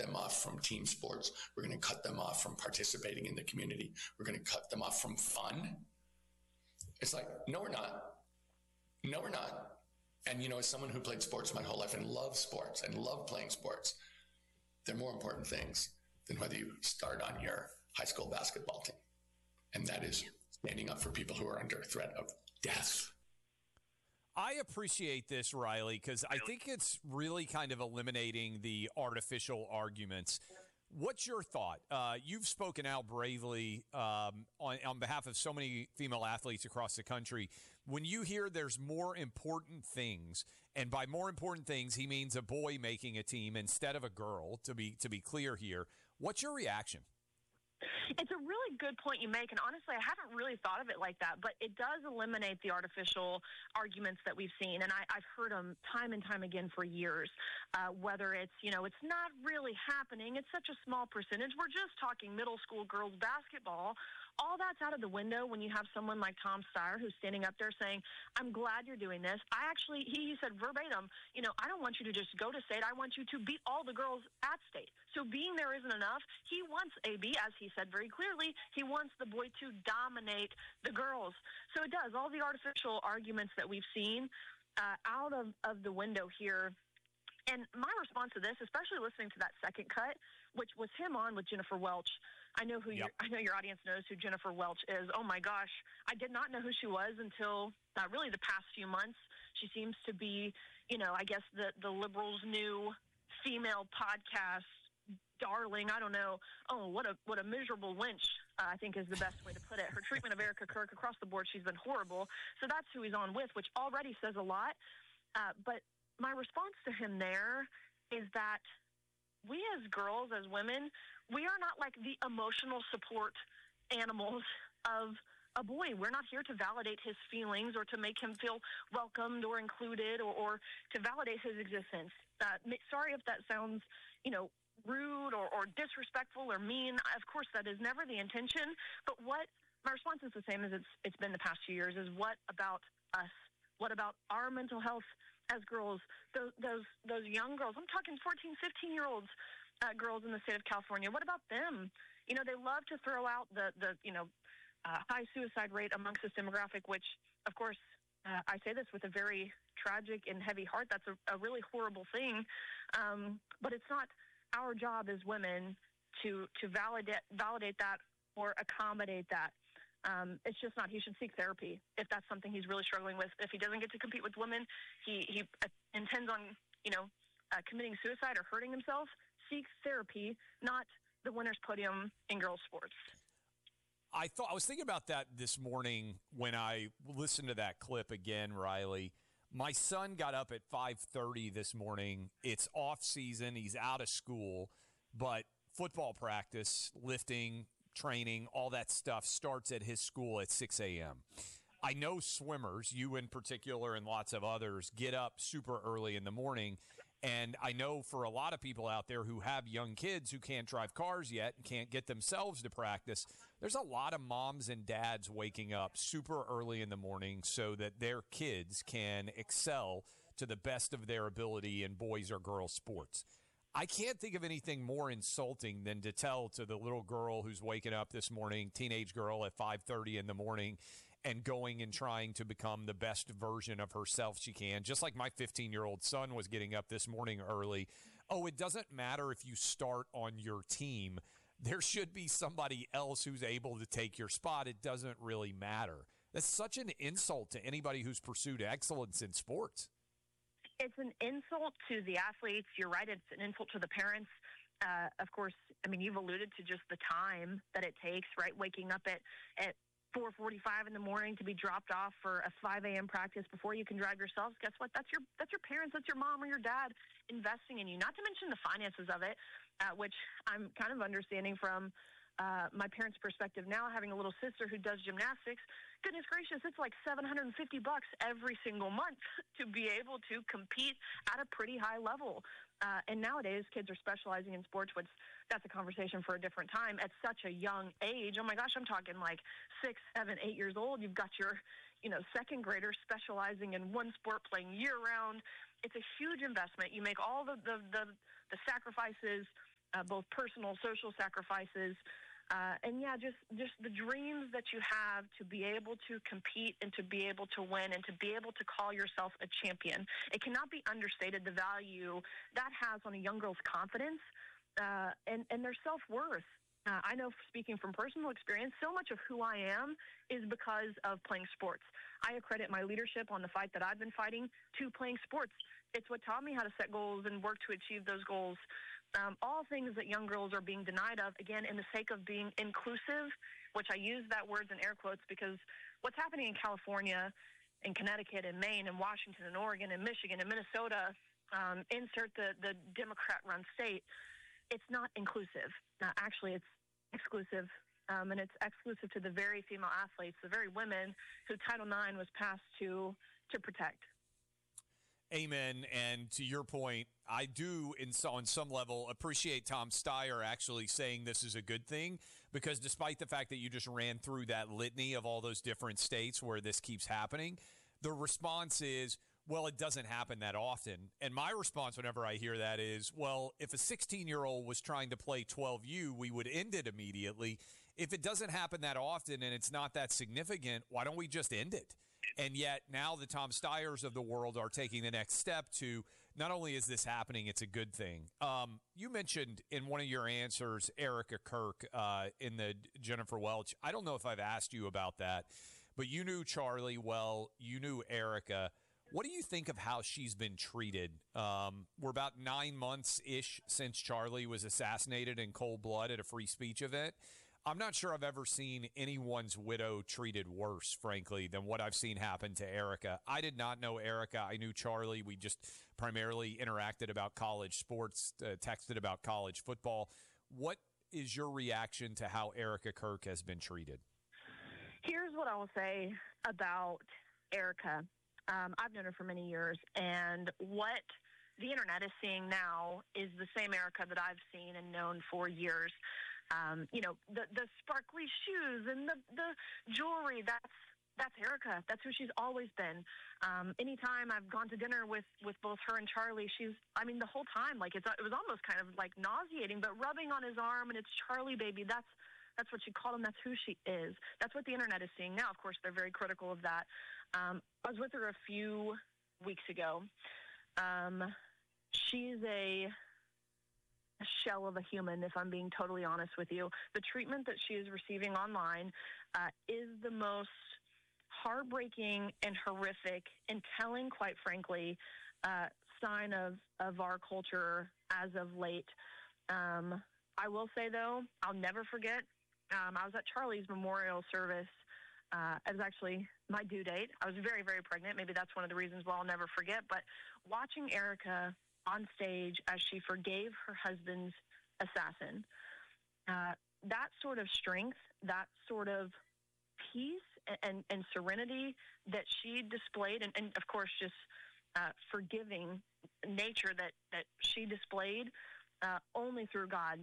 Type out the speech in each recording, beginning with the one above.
them off from team sports. We're going to cut them off from participating in the community. We're going to cut them off from fun. It's like, no, we're not. No, we're not. And, as someone who played sports my whole life and loves sports and love playing sports, they're more important things than whether you start on your high school basketball team. And that is standing up for people who are under threat of death. I appreciate this, Riley, because I think it's really kind of eliminating the artificial arguments. What's your thought? You've spoken out bravely on behalf of so many female athletes across the country. When you hear there's more important things, and by more important things, he means a boy making a team instead of a girl, to be clear here, what's your reaction? It's a really good point you make, and honestly, I haven't really thought of it like that, but it does eliminate the artificial arguments that we've seen, and I've heard them time and time again for years, whether it's, it's not really happening, it's such a small percentage, we're just talking middle school girls basketball. All that's out of the window when you have someone like Tom Steyer who's standing up there saying, I'm glad you're doing this. He said verbatim, I don't want you to just go to state. I want you to beat all the girls at state. So being there isn't enough. He wants AB, as he said very clearly, he wants the boy to dominate the girls. So it does. All the artificial arguments that we've seen out of the window here. And my response to this, especially listening to that second cut, which was him on with Jennifer Welch. I know your audience knows who Jennifer Welch is. Oh my gosh, I did not know who she was until really the past few months. She seems to be, I guess the liberals' new female podcast darling. I don't know. Oh, what a miserable wench, I think is the best way to put it. Her treatment of Erica Kirk across the board, she's been horrible. So that's who he's on with, which already says a lot. But my response to him there is that we as girls, as women, we are not like the emotional support animals of a boy. We're not here to validate his feelings or to make him feel welcomed or included or to validate his existence. Sorry if that sounds, rude or disrespectful or mean. Of course, that is never the intention. But my response is the same as it's been the past few years, is what about us? What about our mental health as girls, those young girls? I'm talking 14, 15-year-olds, girls in the state of California. What about them? They love to throw out the high suicide rate amongst this demographic, which, of course, I say this with a very tragic and heavy heart. That's a really horrible thing. But it's not our job as women to validate that or accommodate that. It's just not. He should seek therapy if that's something he's really struggling with. If he doesn't get to compete with women, he intends on, committing suicide or hurting himself. Seek therapy, not the winner's podium in girls' sports. I was thinking about that this morning when I listened to that clip again, Riley. My son got up at 5:30 this morning. It's off season. He's out of school, but football practice, lifting, training, all that stuff starts at his school at 6 a.m. I know swimmers, you in particular and lots of others, get up super early in the morning. And I know for a lot of people out there who have young kids who can't drive cars yet and can't get themselves to practice, there's a lot of moms and dads waking up super early in the morning so that their kids can excel to the best of their ability in boys or girls sports. I can't think of anything more insulting than to tell to the little girl who's waking up this morning, teenage girl at 5:30 in the morning, and going and trying to become the best version of herself she can, just like my 15-year-old son was getting up this morning early. Oh, it doesn't matter if you start on your team. There should be somebody else who's able to take your spot. It doesn't really matter. That's such an insult to anybody who's pursued excellence in sports. It's an insult to the athletes. You're right. It's an insult to the parents. Of course, you've alluded to just the time that it takes, right? Waking up at 4:45 in the morning to be dropped off for a 5 a.m. practice before you can drive yourselves. Guess what? That's your parents. That's your mom or your dad investing in you. Not to mention the finances of it, which I'm kind of understanding from my parents' perspective now, having a little sister who does gymnastics. Goodness gracious, it's like $750 every single month to be able to compete at a pretty high level. And nowadays, kids are specializing in sports, which that's a conversation for a different time, at such a young age. Oh my gosh, I'm talking like 6, 7, 8 years old. You've got your, second graders specializing in one sport, playing year round. It's a huge investment. You make all the sacrifices both personal, social sacrifices. And yeah, just the dreams that you have to be able to compete and to be able to win and to be able to call yourself a champion. It cannot be understated the value that has on a young girl's confidence and their self-worth. I know, speaking from personal experience, so much of who I am is because of playing sports. I accredit my leadership on the fight that I've been fighting to playing sports. It's what taught me how to set goals and work to achieve those goals. All things that young girls are being denied of, again, in the sake of being inclusive, which I use that word in air quotes because what's happening in California and Connecticut and Maine and Washington and Oregon and Michigan and Minnesota, insert the Democrat-run state, it's not inclusive. Actually, it's exclusive, and it's exclusive to the very female athletes, the very women who Title IX was passed to protect. Amen. And to your point, I do, on some level, appreciate Tom Steyer actually saying this is a good thing, because despite the fact that you just ran through that litany of all those different states where this keeps happening, the response is, well, it doesn't happen that often. And my response whenever I hear that is, well, if a 16-year-old was trying to play 12U, we would end it immediately. If it doesn't happen that often and it's not that significant, why don't we just end it? And yet now the Tom Steyers of the world are taking the next step to not only is this happening, it's a good thing. You mentioned in one of your answers Erica Kirk in the Jennifer Welch. I don't know if I've asked you about that, but you knew Charlie well. You knew Erica. What do you think of how she's been treated? We're about 9 months-ish since Charlie was assassinated in cold blood at a free speech event. I'm not sure I've ever seen anyone's widow treated worse, frankly, than what I've seen happen to Erica. I did not know Erica. I knew Charlie. We just primarily interacted about college sports, texted about college football. What is your reaction to how Erica Kirk has been treated? Here's what I will say about Erica. I've known her for many years, and what the internet is seeing now is the same Erica that I've seen and known for years. The sparkly shoes and the jewelry, that's Erica. That's who she's always been. Anytime I've gone to dinner with both her and Charlie, the whole time, like it was almost kind of like nauseating, but rubbing on his arm and it's Charlie, baby. That's what she called him. That's who she is. That's what the internet is seeing now. Of course, they're very critical of that. I was with her a few weeks ago. She's a shell of a human, if I'm being totally honest with you. The treatment that she is receiving online is the most heartbreaking and horrific and telling, quite frankly, sign of our culture as of late. I will say, though, I'll never forget, I was at Charlie's memorial service. It was actually my due date. I was very, very pregnant. Maybe that's one of the reasons why I'll never forget. But watching Erica on stage as she forgave her husband's assassin, that sort of strength, that sort of peace and serenity that she displayed, and of course just forgiving nature that she displayed, only through God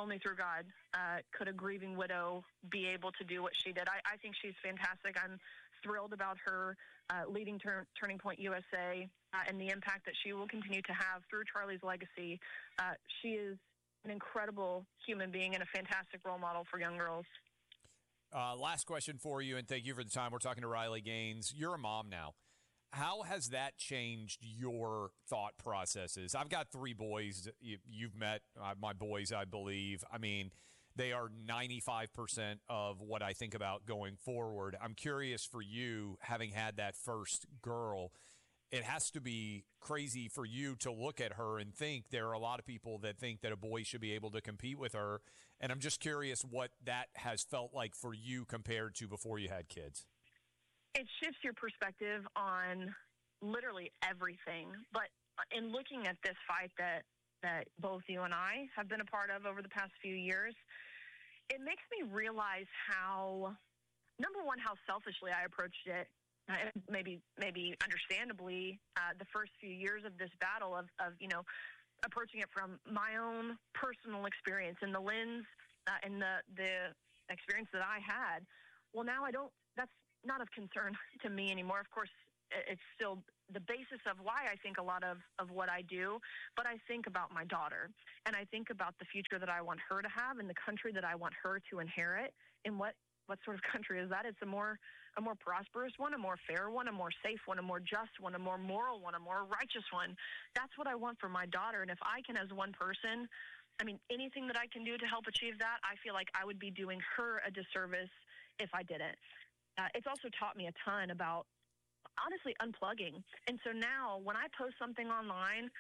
could a grieving widow be able to do what she did. I think she's fantastic. I'm thrilled about her leading Turning Point USA and the impact that she will continue to have through Charlie's legacy. She is an incredible human being and a fantastic role model for young girls. Last question for you, and thank you for the time. We're talking to Riley Gaines. You're a mom now. How has that changed your thought processes? I've got 3 boys. You've met my boys, I believe. I mean, they are 95% of what I think about going forward. I'm curious for you, having had that first girl, it has to be crazy for you to look at her and think there are a lot of people that think that a boy should be able to compete with her. And I'm just curious what that has felt like for you compared to before you had kids. It shifts your perspective on literally everything. But in looking at this fight that both you and I have been a part of over the past few years, it makes me realize how, number one, how selfishly I approached it. Maybe understandably, the first few years of this battle of approaching it from my own personal experience and the lens and the experience that I had. Well, now that's not of concern to me anymore. Of course, it's still the basis of why I think a lot of what I do, but I think about my daughter, and I think about the future that I want her to have and the country that I want her to inherit. And what sort of country is that? It's a more prosperous one, a more fair one, a more safe one, a more just one, a more moral one, a more righteous one. That's what I want for my daughter. And if I can, as one person, I mean, anything that I can do to help achieve that, I feel like I would be doing her a disservice if I didn't. It's also taught me a ton about, honestly, unplugging. And so now when I post something online,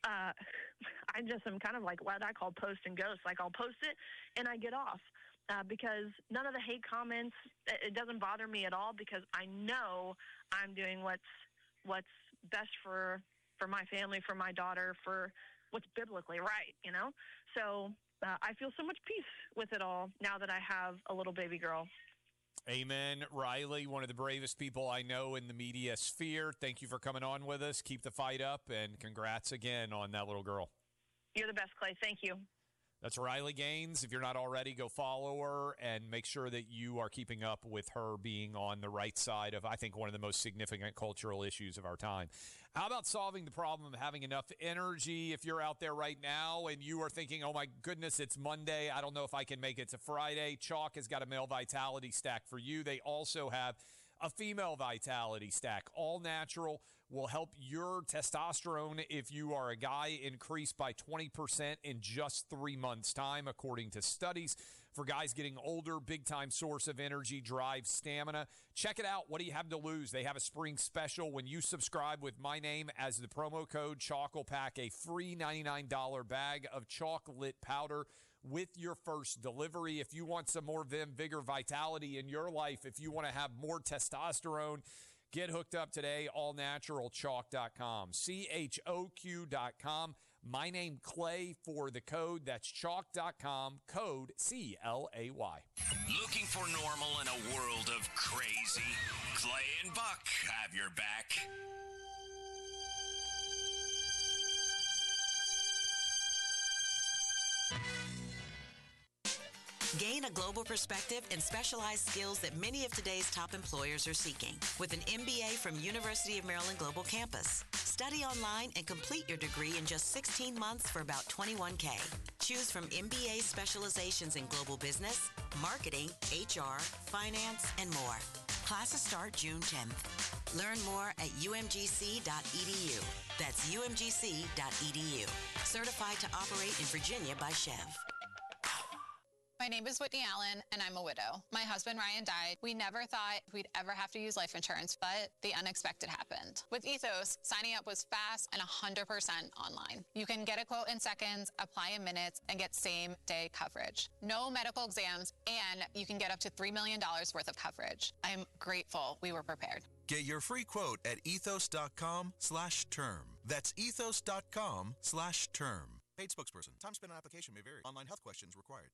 I just am kind of like what I call post and ghost. Like, I'll post it and I get off because none of the hate comments, it doesn't bother me at all, because I know I'm doing what's best for my family, for my daughter, for what's biblically right, you know? So I feel so much peace with it all now that I have a little baby girl. Amen. Riley, one of the bravest people I know in the media sphere. Thank you for coming on with us. Keep the fight up, and congrats again on that little girl. You're the best, Clay. Thank you. That's Riley Gaines. If you're not already, go follow her and make sure that you are keeping up with her being on the right side of, I think, one of the most significant cultural issues of our time. How about solving the problem of having enough energy? If you're out there right now and you are thinking, oh, my goodness, it's Monday, I don't know if I can make it to Friday, Chalk has got a male vitality stack for you. They also have a female vitality stack. All natural, will help your testosterone, if you are a guy, increase by 20% in just 3 months' time, according to studies. For guys getting older, big-time source of energy, drive, stamina. Check it out. What do you have to lose? They have a spring special. When you subscribe with my name as the promo code, Chalk will pack a free $99 bag of Chalk Lit powder with your first delivery. If you want some more vim, vigor, vitality in your life, if you want to have more testosterone, get hooked up today, allnaturalchalk.com, CHOQ.com. My name, Clay, for the code. That's chalk.com, code CLAY. Looking for normal in a world of crazy? Clay and Buck have your back. Gain a global perspective and specialized skills that many of today's top employers are seeking with an MBA from University of Maryland Global Campus. Study online and complete your degree in just 16 months for about $21K. Choose from MBA specializations in global business, marketing, HR, finance, and more. Classes start June 10th. Learn more at umgc.edu. That's umgc.edu. Certified to operate in Virginia by Chev. My name is Whitney Allen, and I'm a widow. My husband, Ryan, died. We never thought we'd ever have to use life insurance, but the unexpected happened. With Ethos, signing up was fast and 100% online. You can get a quote in seconds, apply in minutes, and get same-day coverage. No medical exams, and you can get up to $3 million worth of coverage. I'm grateful we were prepared. Get your free quote at ethos.com/term. That's ethos.com/term. Paid spokesperson. Time spent on application may vary. Online health questions required.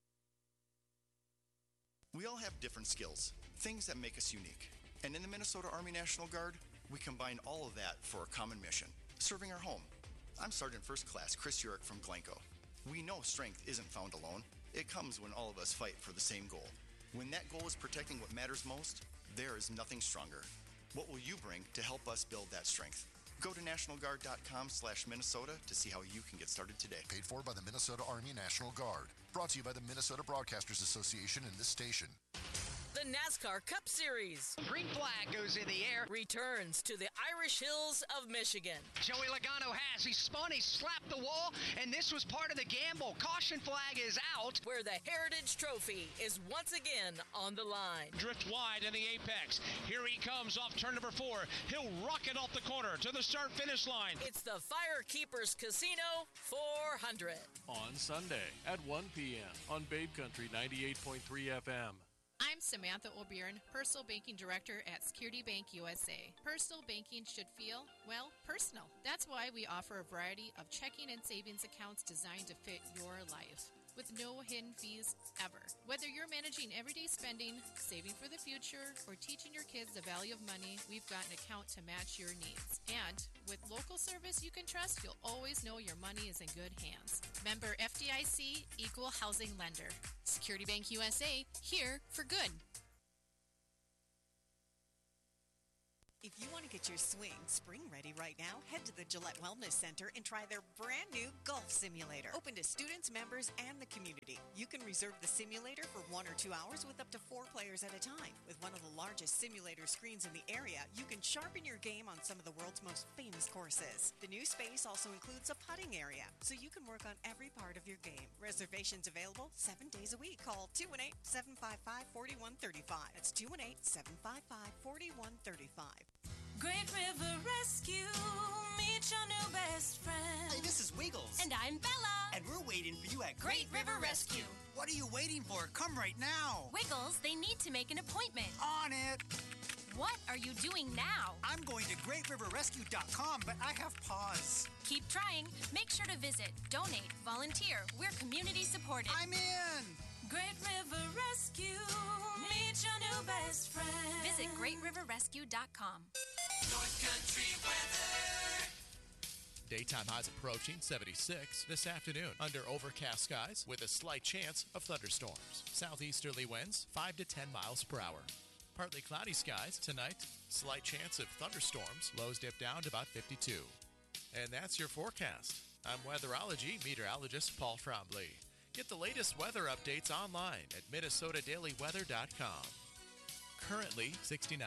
We all have different skills, things that make us unique. And in the Minnesota Army National Guard, we combine all of that for a common mission, serving our home. I'm Sergeant First Class Chris Urick from Glencoe. We know strength isn't found alone. It comes when all of us fight for the same goal. When that goal is protecting what matters most, there is nothing stronger. What will you bring to help us build that strength? Go to nationalguard.com/Minnesota to see how you can get started today. Paid for by the Minnesota Army National Guard. Brought to you by the Minnesota Broadcasters Association and this station. The NASCAR Cup Series. Green flag goes in the air. Returns to the Irish Hills of Michigan. Joey Logano has. He spun, he slapped the wall, and this was part of the gamble. Caution flag is out. Where the Heritage Trophy is once again on the line. Drift wide in the apex. Here he comes off turn number 4. He'll rocket off the corner to the start-finish line. It's the Firekeepers Casino 400. On Sunday at 1 p.m. on Babe Country 98.3 FM. I'm Samantha O'Byrne, Personal Banking Director at Security Bank USA. Personal banking should feel, well, personal. That's why we offer a variety of checking and savings accounts designed to fit your life, with no hidden fees ever. Whether you're managing everyday spending, saving for the future, or teaching your kids the value of money, we've got an account to match your needs. And with local service you can trust, you'll always know your money is in good hands. Member FDIC, Equal Housing Lender. Security Bank USA, here for good. If you want to get your swing spring ready right now, head to the Gillette Wellness Center and try their brand new golf simulator. Open to students, members, and the community. You can reserve the simulator for 1 or 2 hours with up to 4 players at a time. With one of the largest simulator screens in the area, you can sharpen your game on some of the world's most famous courses. The new space also includes a putting area, so you can work on every part of your game. Reservations available 7 days a week. Call 218-755-4135. That's 218-755-4135. Great River Rescue, meet your new best friend. Hey, this is Wiggles. And I'm Bella. And we're waiting for you at Great River Rescue. What are you waiting for? Come right now. Wiggles, they need to make an appointment. On it. What are you doing now? I'm going to GreatRiverRescue.com, but I have pause. Keep trying. Make sure to visit, donate, volunteer. We're community supported. I'm in. Great River Rescue, meet your new best friend. Visit GreatRiverRescue.com. North Country weather. Daytime highs approaching 76 this afternoon under overcast skies with a slight chance of thunderstorms. Southeasterly winds 5 to 10 miles per hour. Partly cloudy skies tonight. Slight chance of thunderstorms. Lows dip down to about 52. And that's your forecast. I'm weatherology meteorologist Paul Trombley. Get the latest weather updates online at MinnesotaDailyWeather.com. Currently 69.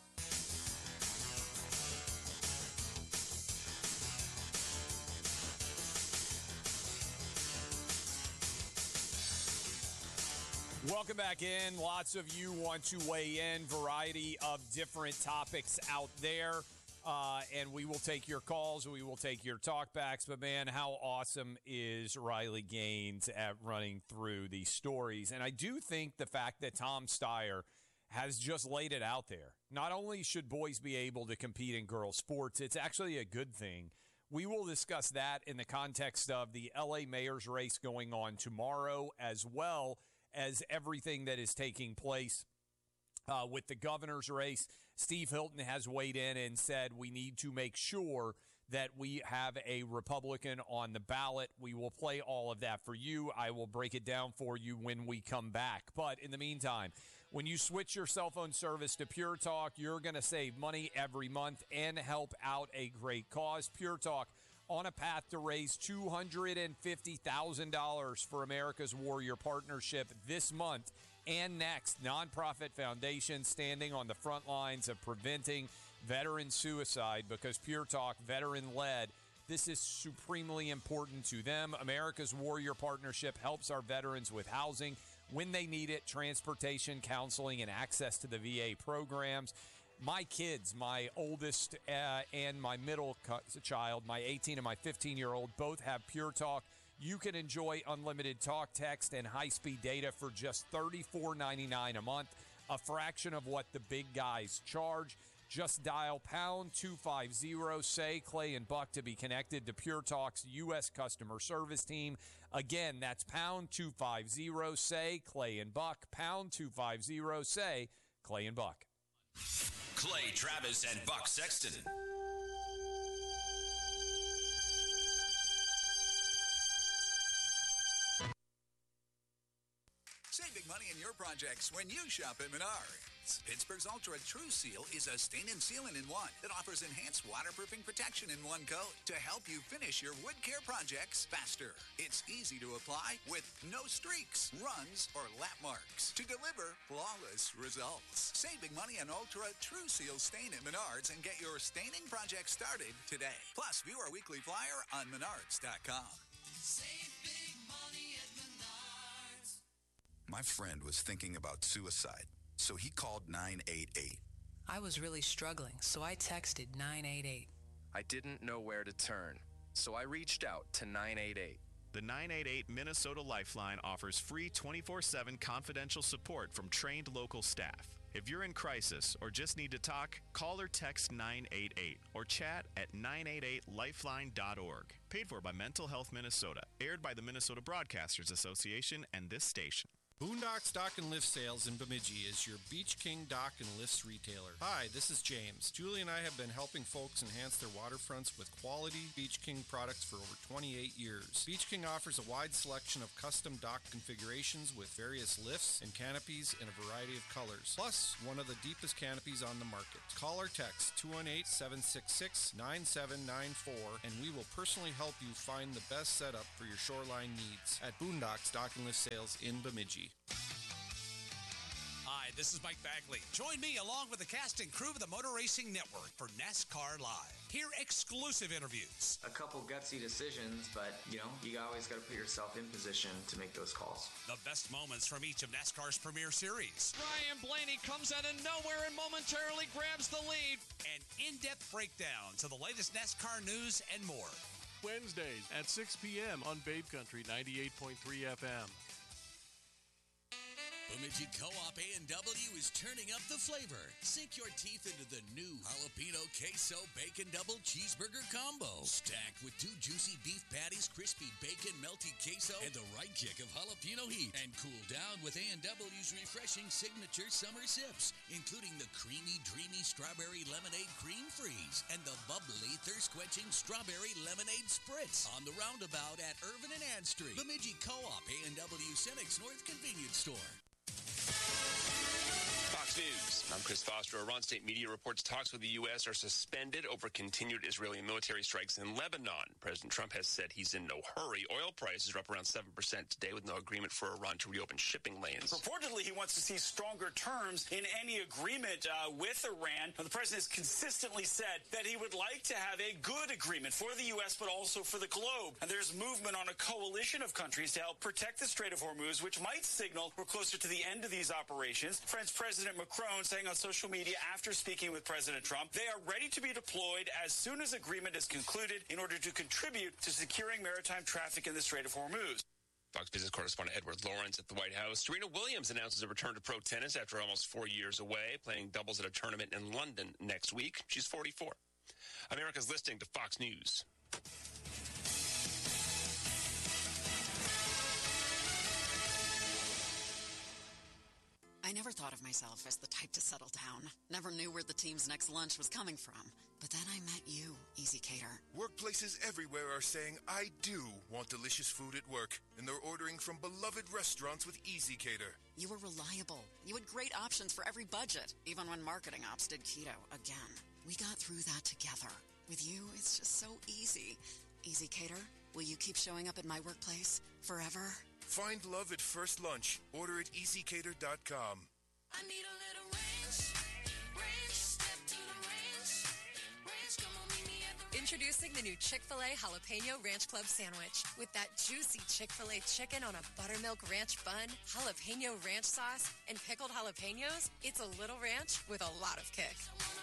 Welcome back in. Lots of you want to weigh in. Variety of different topics out there. And we will take your calls. We will take your talkbacks. But, man, how awesome is Riley Gaines at running through these stories? And I do think the fact that Tom Steyer has just laid it out there. Not only should boys be able to compete in girls' sports, it's actually a good thing. We will discuss that in the context of the L.A. mayor's race going on tomorrow, as well as everything that is taking place with the governor's race. Steve Hilton has weighed in and said we need to make sure that we have a Republican on the ballot. We will play all of that for you. I will break it down for you when we come back. But in the meantime, when you switch your cell phone service to Pure Talk, you're going to save money every month and help out a great cause. Pure Talk on a path to raise $250,000 for America's Warrior Partnership this month and next. Nonprofit foundation standing on the front lines of preventing veteran suicide because Pure Talk, veteran-led, this is supremely important to them. America's Warrior Partnership helps our veterans with housing when they need it, transportation, counseling, and access to the VA programs. My kids, my oldest and my middle child, my 18 and my 15-year-old, both have Pure Talk. You can enjoy unlimited talk, text, and high-speed data for just $34.99 a month, a fraction of what the big guys charge. Just dial pound 250, say Clay and Buck to be connected to Pure Talk's U.S. customer service team. Again, that's pound 250, say Clay and Buck, pound 250, say Clay and Buck. Clay Travis and Buck Sexton. Save big money in your projects when you shop at Menards. Pittsburgh's Ultra True Seal is a stain and sealant in one that offers enhanced waterproofing protection in one coat to help you finish your wood care projects faster. It's easy to apply with no streaks, runs, or lap marks to deliver flawless results. Save big money on Ultra True Seal stain at Menards and get your staining project started today. Plus, view our weekly flyer on Menards.com. Save big money at Menards. My friend was thinking about suicide, so he called 988. I was really struggling, so I texted 988. I didn't know where to turn, so I reached out to 988. The 988 Minnesota Lifeline offers free 24/7 confidential support from trained local staff. If you're in crisis or just need to talk, call or text 988 or chat at 988lifeline.org. Paid for by Mental Health Minnesota. Aired by the Minnesota Broadcasters Association and this station. Boondocks Dock and Lift Sales in Bemidji is your Beach King Dock and Lifts retailer. Hi, this is James. Julie and I have been helping folks enhance their waterfronts with quality Beach King products for over 28 years. Beach King offers a wide selection of custom dock configurations with various lifts and canopies in a variety of colors, plus one of the deepest canopies on the market. Call or text 218-766-9794 and we will personally help you find the best setup for your shoreline needs at Boondocks Dock and Lift Sales in Bemidji. Hi, this is Mike Bagley. Join me along with the cast and crew of the Motor Racing Network for NASCAR Live. Hear exclusive interviews. A couple gutsy decisions, but, you always got to put yourself in position to make those calls. The best moments from each of NASCAR's premier series. Ryan Blaney comes out of nowhere and momentarily grabs the lead. An in-depth breakdown to the latest NASCAR news and more. Wednesdays at 6 p.m. on Babe Country 98.3 FM. Bemidji Co-op A&W is turning up the flavor. Sink your teeth into the new Jalapeno Queso Bacon Double Cheeseburger Combo. Stacked with 2 juicy beef patties, crispy bacon, melty queso, and the right kick of jalapeno heat. And cool down with A&W's refreshing signature summer sips, including the creamy, dreamy strawberry lemonade cream freeze and the bubbly, thirst-quenching strawberry lemonade spritz. On the roundabout at Irvin and Ann Street. Bemidji Co-op A&W Cenex North Convenience Store. Fox News. I'm Chris Foster. Iran state media reports talks with the U.S. are suspended over continued Israeli military strikes in Lebanon. President Trump has said he's in no hurry. Oil prices are up around 7% today with no agreement for Iran to reopen shipping lanes. Reportedly, he wants to see stronger terms in any agreement with Iran. Now, the president has consistently said that he would like to have a good agreement for the U.S., but also for the globe. And there's movement on a coalition of countries to help protect the Strait of Hormuz, which might signal we're closer to the end of these operations. French President Macron saying on social media after speaking with President Trump, they are ready to be deployed as soon as agreement is concluded in order to contribute to securing maritime traffic in the Strait of Hormuz. Fox Business correspondent Edward Lawrence at the White House. Serena Williams announces a return to pro tennis after almost 4 years away, playing doubles at a tournament in London next week. She's 44. America's listening to Fox News. I never thought of myself as the type to settle down. Never knew where the team's next lunch was coming from. But then I met you, Easy Cater. Workplaces everywhere are saying, I do want delicious food at work. And they're ordering from beloved restaurants with Easy Cater. You were reliable. You had great options for every budget, even when marketing ops did keto again. We got through that together. With you, it's just so easy. Easy Cater, will you keep showing up at my workplace forever? Find love at first lunch. Order at easycater.com. I need a little ranch. Ranch, step to the ranch. Ranch, come on, meet me at the ranch. Introducing the new Chick-fil-A Jalapeno Ranch Club sandwich. With that juicy Chick-fil-A chicken on a buttermilk ranch bun, jalapeno ranch sauce, and pickled jalapenos, it's a little ranch with a lot of kick.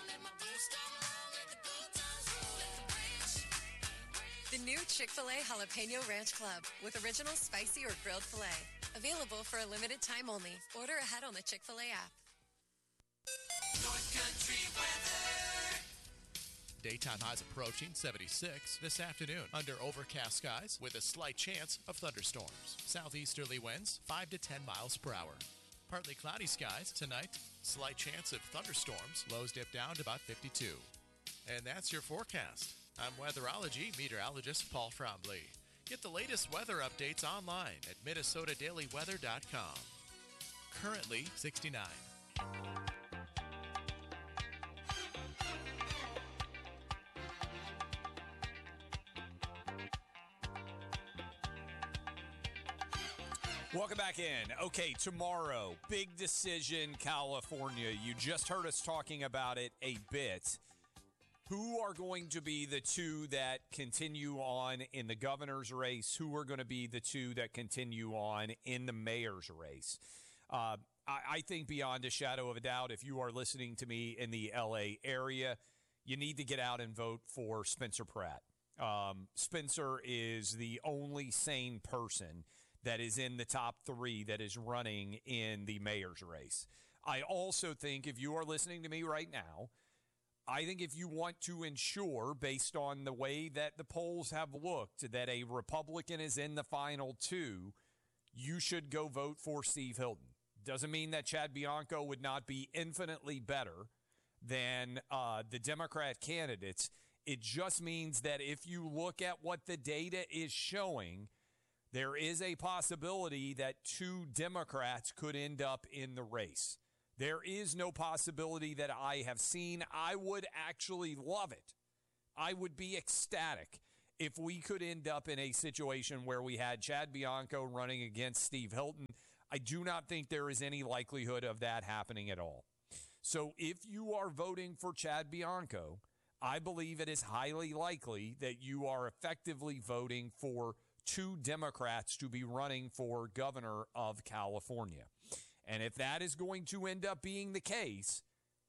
The new Chick-fil-A Jalapeno Ranch Club with original spicy or grilled filet. Available for a limited time only. Order ahead on the Chick-fil-A app. North Country weather. Daytime highs approaching 76 this afternoon under overcast skies with a slight chance of thunderstorms. Southeasterly winds 5 to 10 miles per hour. Partly cloudy skies tonight. Slight chance of thunderstorms. Lows dip down to about 52. And that's your forecast. I'm weatherology meteorologist Paul Frombley. Get the latest weather updates online at MinnesotaDailyWeather.com. Currently 69. Welcome back in. Okay, tomorrow, big decision, California. You just heard us talking about it a bit. Who are going to be the two that continue on in the governor's race? Who are going to be the two that continue on in the mayor's race? I think beyond a shadow of a doubt, if you are listening to me in the L.A. area, you need to get out and vote for Spencer Pratt. Spencer is the only sane person that is in the top 3 that is running in the mayor's race. I also think if you are listening to me right now, I think if you want to ensure, based on the way that the polls have looked, that a Republican is in the final 2, you should go vote for Steve Hilton. Doesn't mean that Chad Bianco would not be infinitely better than the Democrat candidates. It just means that if you look at what the data is showing, there is a possibility that 2 Democrats could end up in the race. There is no possibility that I have seen. I would actually love it. I would be ecstatic if we could end up in a situation where we had Chad Bianco running against Steve Hilton. I do not think there is any likelihood of that happening at all. So if you are voting for Chad Bianco, I believe it is highly likely that you are effectively voting for 2 Democrats to be running for governor of California. And if that is going to end up being the case,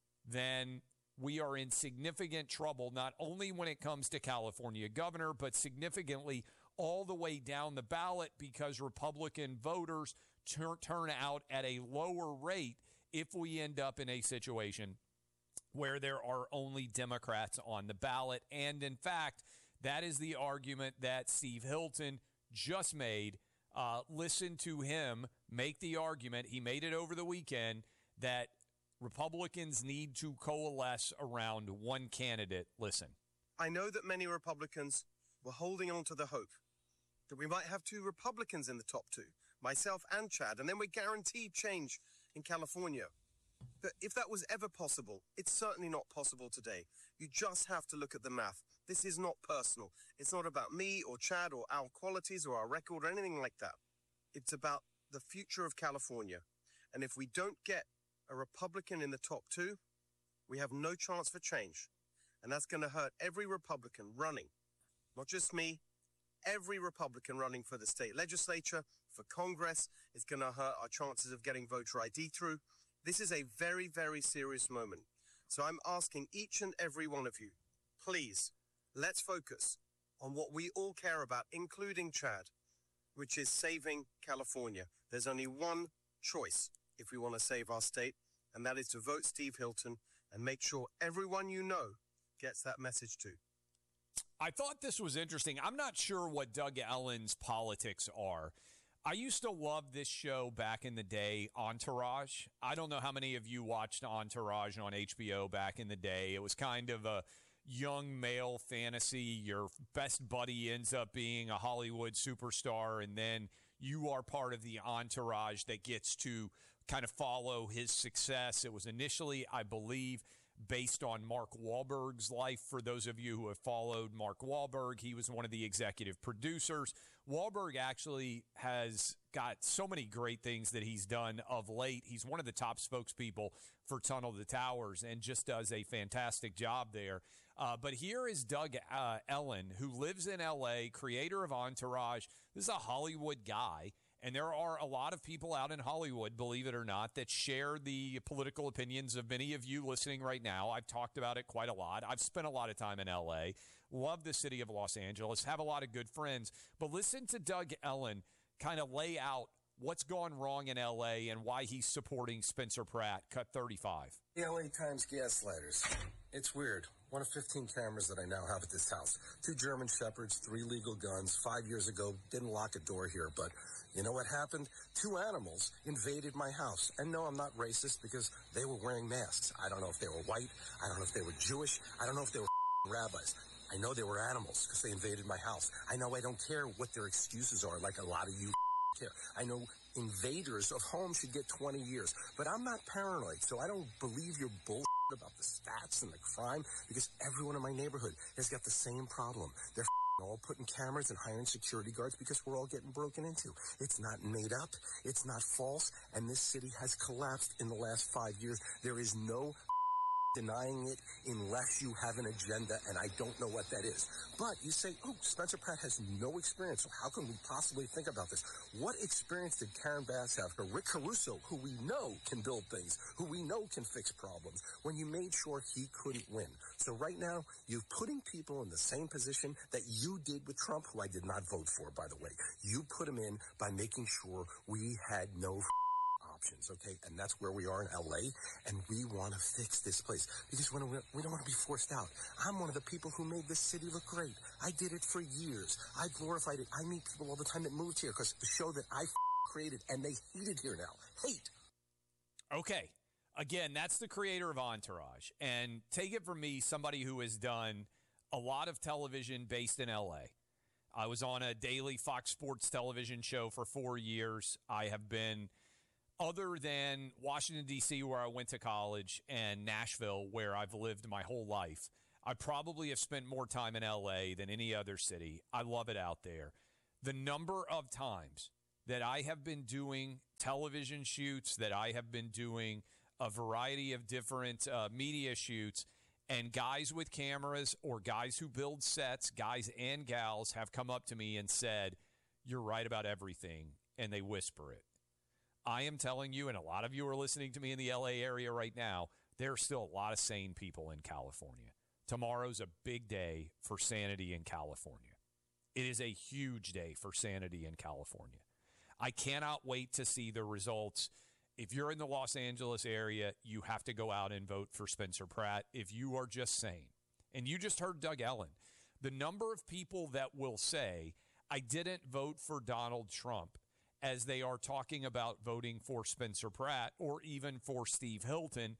then we are in significant trouble, not only when it comes to California governor, but significantly all the way down the ballot, because Republican voters turn out at a lower rate if we end up in a situation where there are only Democrats on the ballot. And in fact, that is the argument that Steve Hilton just made. Listen to him make the argument. He made it over the weekend that Republicans need to coalesce around one candidate. Listen. I know that many Republicans were holding on to the hope that we might have 2 Republicans in the top 2, myself and Chad, and then we're guaranteed change in California. But if that was ever possible, it's certainly not possible today. You just have to look at the math. This is not personal. It's not about me or Chad or our qualities or our record or anything like that. It's about the future of California. And if we don't get a Republican in the top 2, we have no chance for change. And that's going to hurt every Republican running, not just me, every Republican running for the state legislature, for Congress. Is going to hurt our chances of getting voter ID through. This is a very, very serious moment. So I'm asking each and every one of you, please, let's focus on what we all care about, including Chad, which is saving California. There's only one choice if we want to save our state, and that is to vote Steve Hilton and make sure everyone you know gets that message too. I thought this was interesting. I'm not sure what Doug Ellen's politics are. I used to love this show back in the day, Entourage. I don't know how many of you watched Entourage on HBO back in the day. It was kind of a young male fantasy. Your best buddy ends up being a Hollywood superstar, and then you are part of the entourage that gets to kind of follow his success. It was initially, I believe, based on Mark Wahlberg's life. For those of you who have followed Mark Wahlberg, he was one of the executive producers. Wahlberg actually has got so many great things that he's done of late. He's one of the top spokespeople for Tunnel to Towers and just does a fantastic job there. But here is Doug Ellen, who lives in L.A., creator of Entourage. This is a Hollywood guy. And there are a lot of people out in Hollywood, believe it or not, that share the political opinions of many of you listening right now. I've talked about it quite a lot. I've spent a lot of time in L.A., love the city of Los Angeles, have a lot of good friends. But listen to Doug Ellen kind of lay out what's gone wrong in L.A. and why he's supporting Spencer Pratt. Cut 35. The L.A. Times gaslighters. It's weird. One of 15 cameras that I now have at this house. 2 German Shepherds, 3 legal guns. 5 years ago, didn't lock a door here, but you know what happened? 2 animals invaded my house. And no, I'm not racist because they were wearing masks. I don't know if they were white. I don't know if they were Jewish. I don't know if they were rabbis. I know they were animals because they invaded my house. I know I don't care what their excuses are like a lot of you care. I know invaders of homes should get 20 years. But I'm not paranoid, so I don't believe your bullshit about the stats and the crime because everyone in my neighborhood has got the same problem. They're all putting cameras and hiring security guards because we're all getting broken into. It's not made up. It's not false. And this city has collapsed in the last 5 years. There is no denying it unless you have an agenda, and I don't know what that is. But you say, oh, Spencer Pratt has no experience, so how can we possibly think about this? What experience did Karen Bass have, or Rick Caruso, who we know can build things, who we know can fix problems, when you made sure he couldn't win? So right now, you're putting people in the same position that you did with Trump, who I did not vote for, by the way. You put him in by making sure we had no options, okay? And that's where we are in L.A., and we want to fix this place because we don't want to be forced out. I'm one of the people who made this city look great. I did it for years. I glorified it. I meet people all the time that moved here because the show that I created, and they hate it here now. Hate. Okay. Again, that's the creator of Entourage. And take it from me, somebody who has done a lot of television based in L.A. I was on a daily Fox Sports television show for 4 years. I have been, other than Washington, D.C., where I went to college, and Nashville, where I've lived my whole life, I probably have spent more time in L.A. than any other city. I love it out there. The number of times that I have been doing television shoots, that I have been doing a variety of different media shoots, and guys with cameras or guys who build sets, guys and gals, have come up to me and said, "You're right about everything," and they whisper it. I am telling you, and a lot of you are listening to me in the L.A. area right now, there are still a lot of sane people in California. Tomorrow's a big day for sanity in California. It is a huge day for sanity in California. I cannot wait to see the results. If you're in the Los Angeles area, you have to go out and vote for Spencer Pratt if you are just sane. And you just heard Doug Ellen. The number of people that will say, "I didn't vote for Donald Trump," as they are talking about voting for Spencer Pratt or even for Steve Hilton.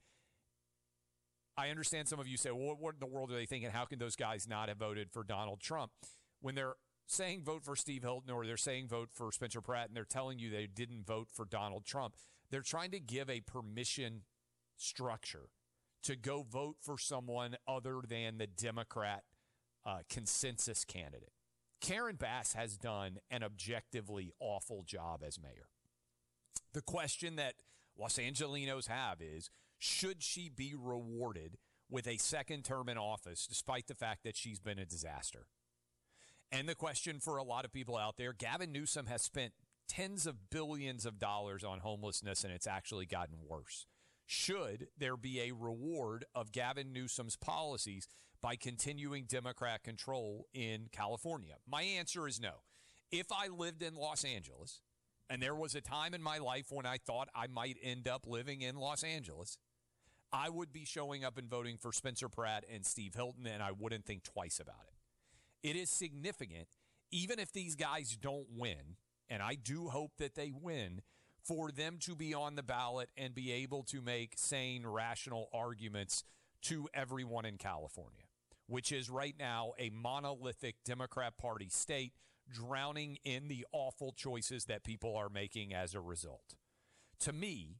I understand some of you say, well, what in the world are they thinking? How can those guys not have voted for Donald Trump? When they're saying vote for Steve Hilton or they're saying vote for Spencer Pratt and they're telling you they didn't vote for Donald Trump, they're trying to give a permission structure to go vote for someone other than the Democrat consensus candidate. Karen Bass has done an objectively awful job as mayor. The question that Los Angelinos have is, should she be rewarded with a second term in office despite the fact that she's been a disaster? And the question for a lot of people out there, Gavin Newsom has spent tens of billions of dollars on homelessness, and it's actually gotten worse. Should there be a reward of Gavin Newsom's policies by continuing Democrat control in California? My answer is no. If I lived in Los Angeles, and there was a time in my life when I thought I might end up living in Los Angeles, I would be showing up and voting for Spencer Pratt and Steve Hilton, and I wouldn't think twice about it. It is significant, even if these guys don't win, and I do hope that they win, for them to be on the ballot and be able to make sane, rational arguments to everyone in California, which is right now a monolithic Democrat Party state drowning in the awful choices that people are making as a result. To me,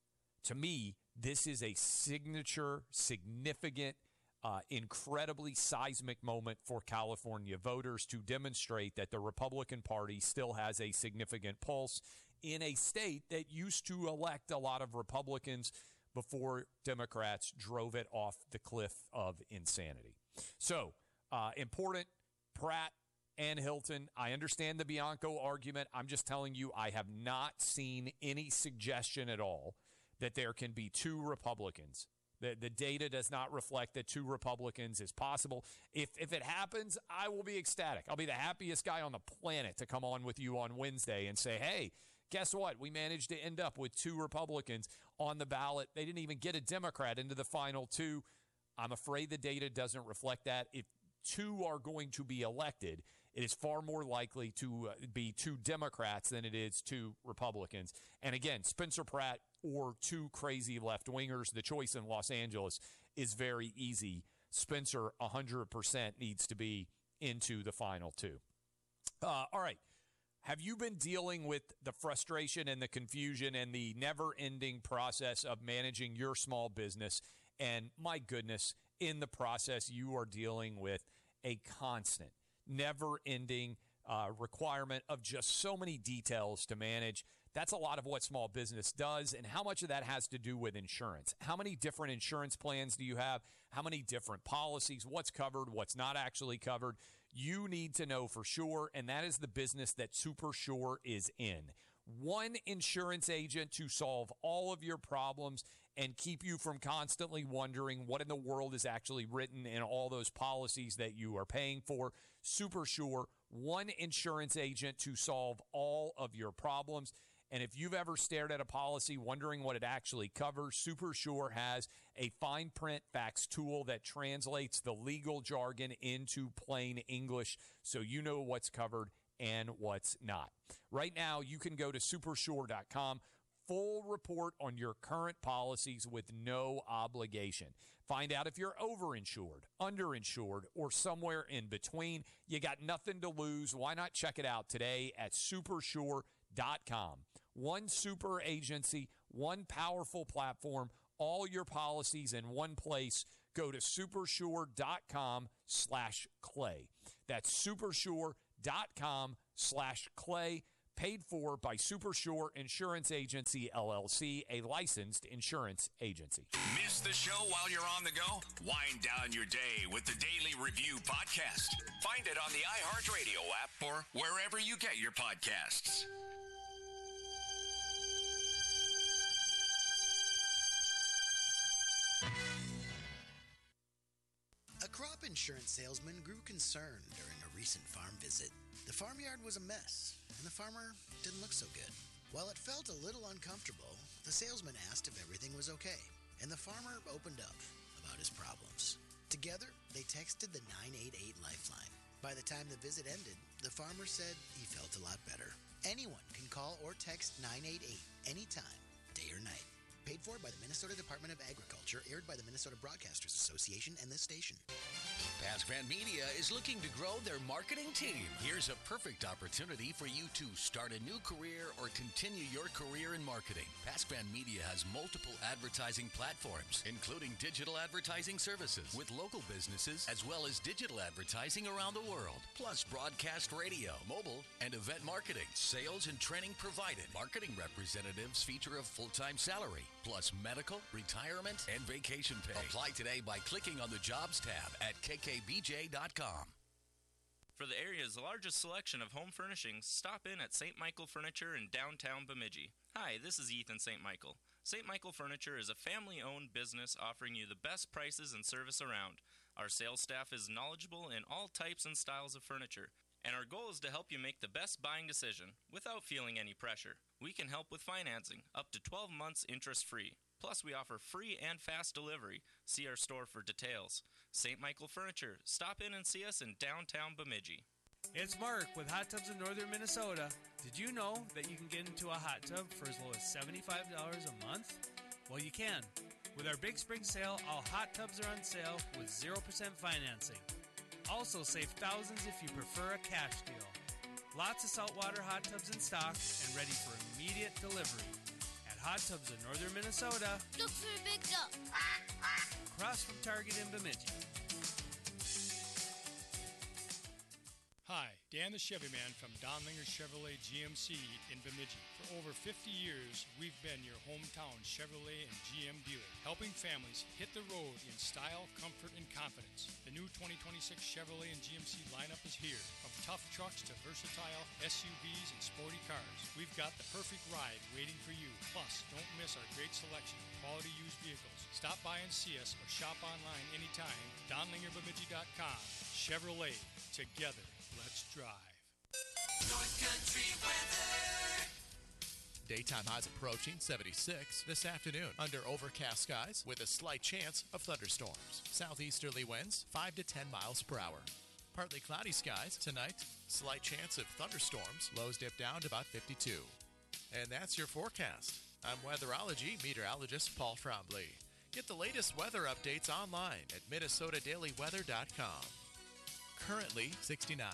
this is a signature, significant, incredibly seismic moment for California voters to demonstrate that the Republican Party still has a significant pulse in a state that used to elect a lot of Republicans before Democrats drove it off the cliff of insanity. So, important, Pratt and Hilton. I understand the Bianco argument. I'm just telling you, I have not seen any suggestion at all that there can be two Republicans. The data does not reflect that two Republicans is possible. If it happens, I will be ecstatic. I'll be the happiest guy on the planet to come on with you on Wednesday and say, hey, guess what? We managed to end up with two Republicans on the ballot. They didn't even get a Democrat into the final two. I'm afraid the data doesn't reflect that. If two are going to be elected, it is far more likely to be two Democrats than it is two Republicans. And again, Spencer Pratt or two crazy left-wingers, the choice in Los Angeles is very easy. Spencer 100% needs to be into the final two. All right. Have you been dealing with the frustration and the confusion and the never-ending process of managing your small business? And my goodness, in the process, you are dealing with a constant, never-ending requirement of just so many details to manage. That's a lot of what small business does, and how much of that has to do with insurance. How many different insurance plans do you have? How many different policies? What's covered? What's not actually covered? You need to know for sure, and that is the business that SuperSure is in. One insurance agent to solve all of your problems and keep you from constantly wondering what in the world is actually written in all those policies that you are paying for. SuperSure, one insurance agent to solve all of your problems. And if you've ever stared at a policy wondering what it actually covers, SuperSure has a fine print fax tool that translates the legal jargon into plain English so you know what's covered and what's not. Right now, you can go to supersure.com. Full report on your current policies with no obligation. Find out if you're overinsured, underinsured, or somewhere in between. You got nothing to lose. Why not check it out today at supersure.com? One super agency, one powerful platform, all your policies in one place. Go to supersure.com/clay. That's supersure.com/clay. Paid for by Supersure Insurance Agency, LLC, a licensed insurance agency. Miss the show while you're on the go? Wind down your day with the Daily Review podcast. Find it on the iHeartRadio app or wherever you get your podcasts. A crop insurance salesman grew concerned during a recent farm visit. The farmyard was a mess, and the farmer didn't look so good. While it felt a little uncomfortable, the salesman asked if everything was okay, and the farmer opened up about his problems. Together, they texted the 988 lifeline. By the time the visit ended, the farmer said he felt a lot better. Anyone can call or text 988 anytime, day or night. Paid for by the Minnesota Department of Agriculture, aired by the Minnesota Broadcasters Association and this station. PaskVan Media is looking to grow their marketing team. Here's a perfect opportunity for you to start a new career or continue your career in marketing. PaskVan Media has multiple advertising platforms, including digital advertising services with local businesses, as well as digital advertising around the world, plus broadcast radio, mobile, and event marketing. Sales and training provided. Marketing representatives feature a full-time salary, plus medical, retirement, and vacation pay. Apply today by clicking on the Jobs tab at kkbj.com. For the area's largest selection of home furnishings, stop in at St. Michael Furniture in downtown Bemidji. Hi, this is Ethan St. Michael. St. Michael Furniture is a family-owned business offering you the best prices and service around. Our sales staff is knowledgeable in all types and styles of furniture, and our goal is to help you make the best buying decision without feeling any pressure. We can help with financing, up to 12 months interest-free. Plus, we offer free and fast delivery. See our store for details. St. Michael Furniture. Stop in and see us in downtown Bemidji. It's Mark with Hot Tubs in Northern Minnesota. Did you know that you can get into a hot tub for as low as $75 a month? Well, you can. With our Big Spring Sale, all hot tubs are on sale with 0% financing. Also save thousands if you prefer a cash deal. Lots of saltwater hot tubs in stock and ready for immediate delivery. At Hot Tubs in Northern Minnesota, look for a big duck. Across from Target in Bemidji. Hi, Dan the Chevy Man from Donlinger Chevrolet GMC in Bemidji. For over 50 years, we've been your hometown Chevrolet and GM dealer, helping families hit the road in style, comfort, and confidence. The new 2026 Chevrolet and GMC lineup is here. From tough trucks to versatile SUVs and sporty cars, we've got the perfect ride waiting for you. Plus, don't miss our great selection of quality used vehicles. Stop by and see us or shop online anytime. DonlingerBemidji.com. Chevrolet. Together. Let's drive. North Country weather. Daytime highs approaching 76 this afternoon under overcast skies with a slight chance of thunderstorms. Southeasterly winds 5 to 10 miles per hour. Partly cloudy skies tonight. Slight chance of thunderstorms. Lows dip down to about 52. And that's your forecast. I'm weatherology meteorologist Paul Trombley. Get the latest weather updates online at minnesotadailyweather.com. Currently 69.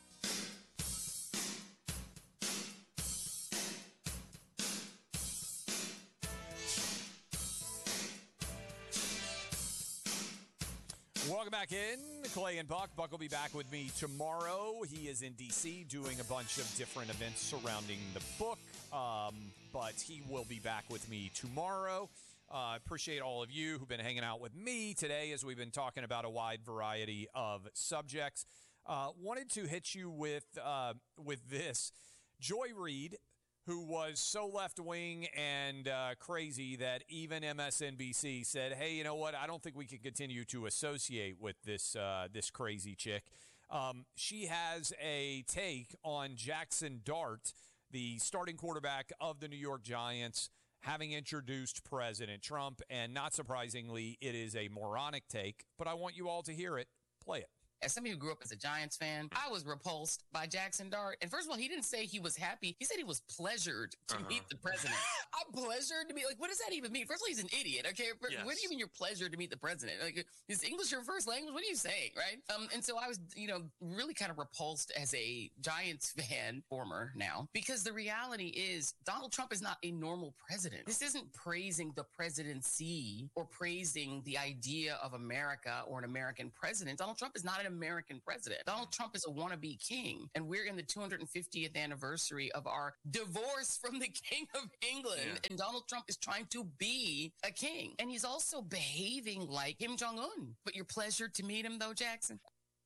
Welcome back in. Clay and Buck. Buck will be back with me tomorrow. He is in D.C. doing a bunch of different events surrounding the book, but he will be back with me tomorrow. Appreciate all of you who've been hanging out with me today as we've been talking about a wide variety of subjects. Wanted to hit you with this. Joy Reid, who was so left-wing and crazy that even MSNBC said, hey, you know what, I don't think we can continue to associate with this crazy chick. She has a take on Jackson Dart, the starting quarterback of the New York Giants, having introduced President Trump, and not surprisingly, it is a moronic take, but I want you all to hear it. Play it. As somebody who grew up as a Giants fan, I was repulsed by Jackson Dart. And first of all, he didn't say he was happy. He said he was pleasured to meet the president. I'm pleasured to meet, like, what does that even mean? First of all, he's an idiot, okay? Yes. What do you mean you're pleasured to meet the president? Like, is English your first language? What are you saying, right? And so I was, really kind of repulsed as a Giants fan, former now, because the reality is Donald Trump is not a normal president. This isn't praising the presidency or praising the idea of America or an American president. Donald Trump is not an American president. Donald Trump is a wannabe king, and we're in the 250th anniversary of our divorce from the King of England, and Donald Trump is trying to be a king, and he's also behaving like Kim Jong-un. But you're pleasured to meet him, though, Jackson?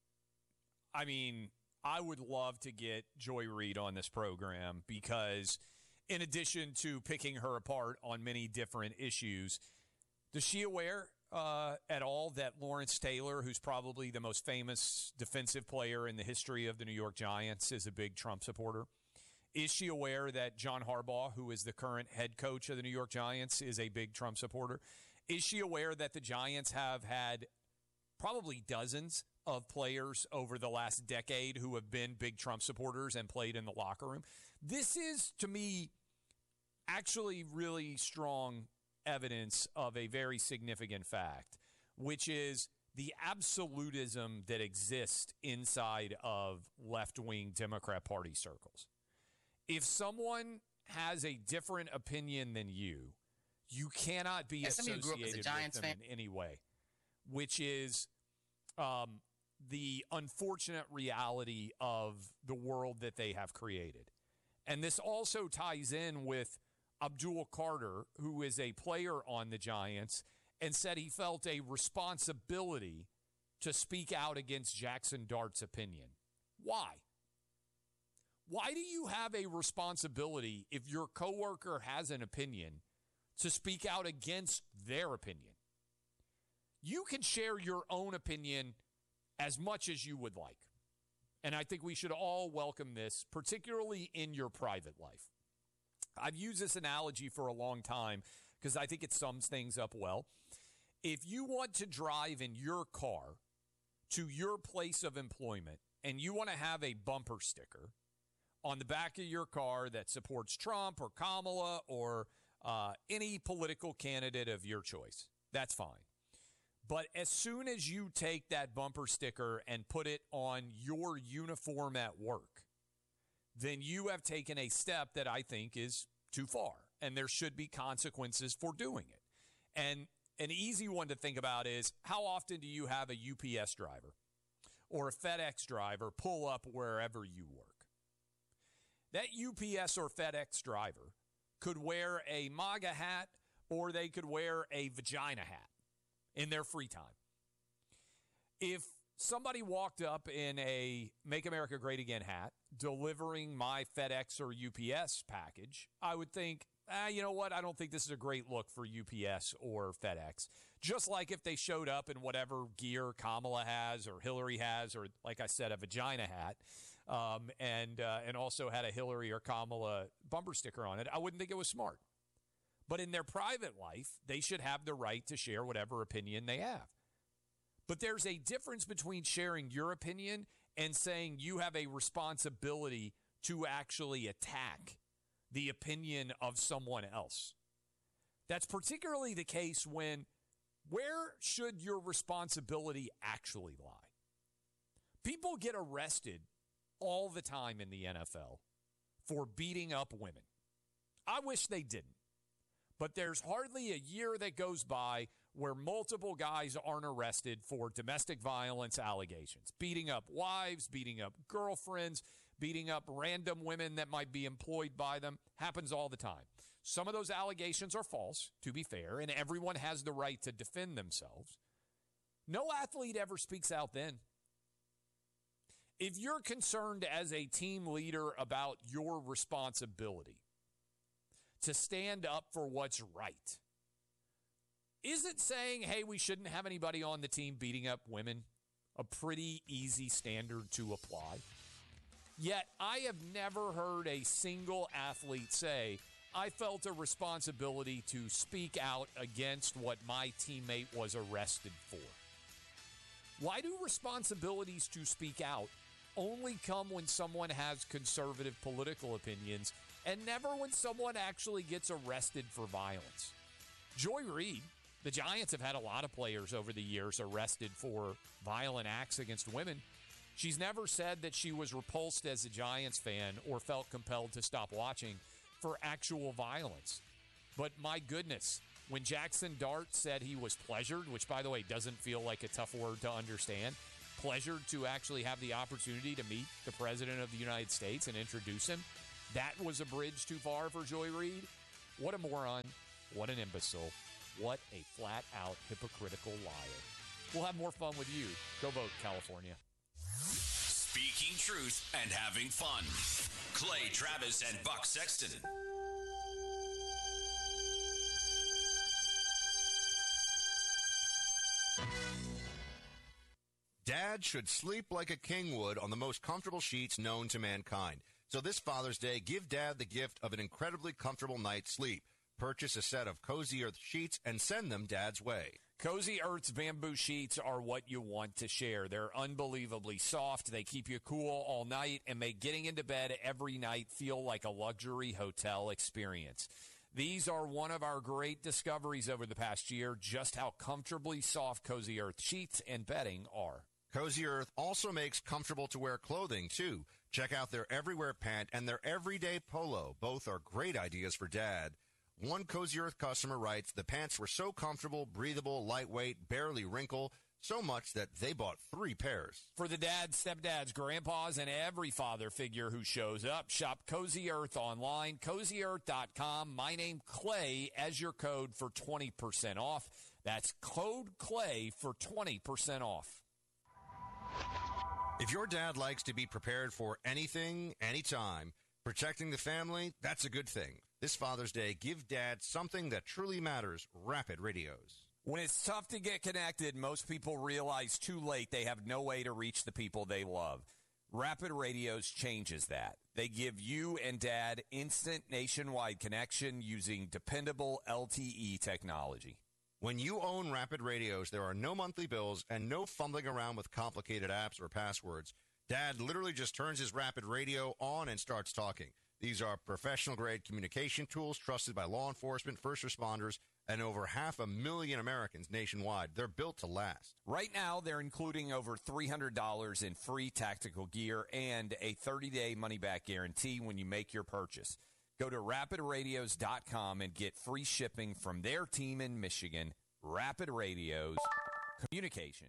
I mean, I would love to get Joy Reid on this program because in addition to picking her apart on many different issues, is she aware at all that Lawrence Taylor, who's probably the most famous defensive player in the history of the New York Giants, is a big Trump supporter? Is she aware that John Harbaugh, who is the current head coach of the New York Giants, is a big Trump supporter? Is she aware that the Giants have had probably dozens of players over the last decade who have been big Trump supporters and played in the locker room? This is, to me, actually really strong evidence of a very significant fact, which is the absolutism that exists inside of left-wing Democrat Party circles. If someone has a different opinion than you cannot be associated with them in any way, which is the unfortunate reality of the world that they have created. And this also ties in with Abdul Carter, who is a player on the Giants, and said he felt a responsibility to speak out against Jackson Dart's opinion. Why? Why do you have a responsibility if your coworker has an opinion to speak out against their opinion? You can share your own opinion as much as you would like. And I think we should all welcome this, particularly in your private life. I've used this analogy for a long time because I think it sums things up well. If you want to drive in your car to your place of employment and you want to have a bumper sticker on the back of your car that supports Trump or Kamala or any political candidate of your choice, that's fine. But as soon as you take that bumper sticker and put it on your uniform at work, then you have taken a step that I think is too far, and there should be consequences for doing it. And an easy one to think about is, how often do you have a UPS driver or a FedEx driver pull up wherever you work? That UPS or FedEx driver could wear a MAGA hat or they could wear a vagina hat in their free time. If somebody walked up in a Make America Great Again hat delivering my FedEx or UPS package, I would think, you know what? I don't think this is a great look for UPS or FedEx. Just like if they showed up in whatever gear Kamala has or Hillary has, or like I said, a vagina hat, and also had a Hillary or Kamala bumper sticker on it, I wouldn't think it was smart. But in their private life, they should have the right to share whatever opinion they have. But there's a difference between sharing your opinion and saying you have a responsibility to actually attack the opinion of someone else. That's particularly the case when, where should your responsibility actually lie? People get arrested all the time in the NFL for beating up women. I wish they didn't. But there's hardly a year that goes by where multiple guys aren't arrested for domestic violence allegations. Beating up wives, beating up girlfriends, beating up random women that might be employed by them. Happens all the time. Some of those allegations are false, to be fair, and everyone has the right to defend themselves. No athlete ever speaks out then. If you're concerned as a team leader about your responsibility to stand up for what's right, isn't saying, hey, we shouldn't have anybody on the team beating up women a pretty easy standard to apply? Yet I have never heard a single athlete say, I felt a responsibility to speak out against what my teammate was arrested for. Why do responsibilities to speak out only come when someone has conservative political opinions and never when someone actually gets arrested for violence? Joy Reid, the Giants have had a lot of players over the years arrested for violent acts against women. She's never said that she was repulsed as a Giants fan or felt compelled to stop watching for actual violence. But my goodness, when Jackson Dart said he was pleasured, which, by the way, doesn't feel like a tough word to understand, pleasured to actually have the opportunity to meet the President of the United States and introduce him, that was a bridge too far for Joy Reid. What a moron. What an imbecile. What a flat-out hypocritical liar. We'll have more fun with you. Go vote, California. Speaking truth and having fun. Clay Travis and Buck Sexton. Dad should sleep like a king would on the most comfortable sheets known to mankind. So this Father's Day, give Dad the gift of an incredibly comfortable night's sleep. Purchase a set of Cozy Earth sheets and send them Dad's way. Cozy Earth's bamboo sheets are what you want to share. They're unbelievably soft. They keep you cool all night and make getting into bed every night feel like a luxury hotel experience. These are one of our great discoveries over the past year, just how comfortably soft Cozy Earth sheets and bedding are. Cozy Earth also makes comfortable-to-wear clothing, too. Check out their Everywhere pant and their Everyday polo. Both are great ideas for Dad. One Cozy Earth customer writes, the pants were so comfortable, breathable, lightweight, barely wrinkle, so much that they bought 3 pairs. For the dads, stepdads, grandpas, and every father figure who shows up, shop Cozy Earth online, CozyEarth.com. My name, Clay, as your code for 20% off. That's code Clay for 20% off. If your dad likes to be prepared for anything, anytime, protecting the family, that's a good thing. This Father's Day, give Dad something that truly matters, Rapid Radios. When it's tough to get connected, most people realize too late they have no way to reach the people they love. Rapid Radios changes that. They give you and Dad instant nationwide connection using dependable LTE technology. When you own Rapid Radios, there are no monthly bills and no fumbling around with complicated apps or passwords. Dad literally just turns his Rapid Radio on and starts talking. These are professional-grade communication tools trusted by law enforcement, first responders, and over 500,000 Americans nationwide. They're built to last. Right now, they're including over $300 in free tactical gear and a 30-day money-back guarantee when you make your purchase. Go to rapidradios.com and get free shipping from their team in Michigan. Rapid Radios. Communication.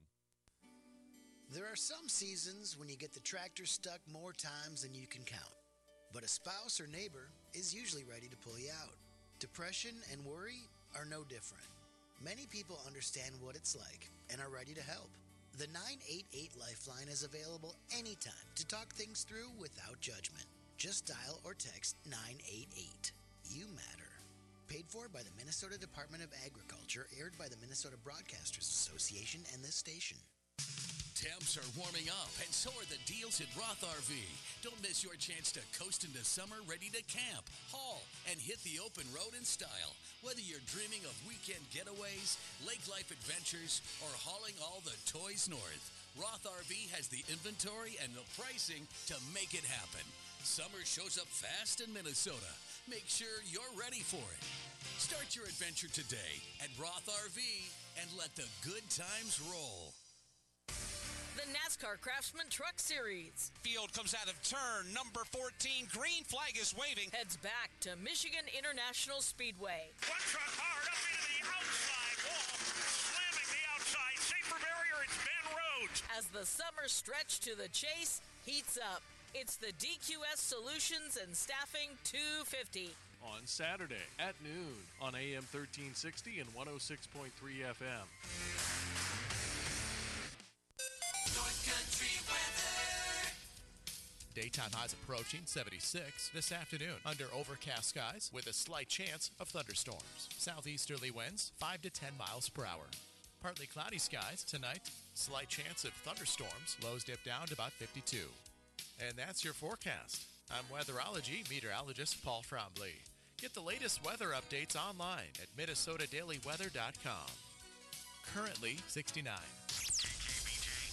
There are some seasons when you get the tractor stuck more times than you can count. But a spouse or neighbor is usually ready to pull you out. Depression and worry are no different. Many people understand what it's like and are ready to help. The 988 Lifeline is available anytime to talk things through without judgment. Just dial or text 988. You matter. Paid for by the Minnesota Department of Agriculture, aired by the Minnesota Broadcasters Association and this station. Temps are warming up, and so are the deals at Roth RV. Don't miss your chance to coast into summer ready to camp, haul, and hit the open road in style. Whether you're dreaming of weekend getaways, lake life adventures, or hauling all the toys north, Roth RV has the inventory and the pricing to make it happen. Summer shows up fast in Minnesota. Make sure you're ready for it. Start your adventure today at Roth RV and let the good times roll. The NASCAR Craftsman Truck Series. Field comes out of turn number 14. Green flag is waving. Heads back to Michigan International Speedway. One truck hard up into the outside wall. Slamming the outside. Safer barrier, it's Ben Rhodes. As the summer stretch to the chase heats up, it's the DQS Solutions and Staffing 250. On Saturday at noon on AM 1360 and 106.3 FM. North Country weather. Daytime highs approaching 76 this afternoon under overcast skies with a slight chance of thunderstorms. Southeasterly winds 5 to 10 miles per hour. Partly cloudy skies tonight. Slight chance of thunderstorms. Lows dip down to about 52. And that's your forecast. I'm weatherology meteorologist Paul Trombley. Get the latest weather updates online at MinnesotaDailyWeather.com. Currently 69.